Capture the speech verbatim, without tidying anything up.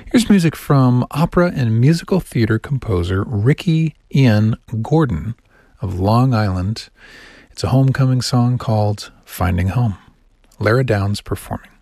Here's music from opera and musical theater composer Ricky Ian Gordon of Long Island. It's a homecoming song called Finding Home. Lara Downs performing.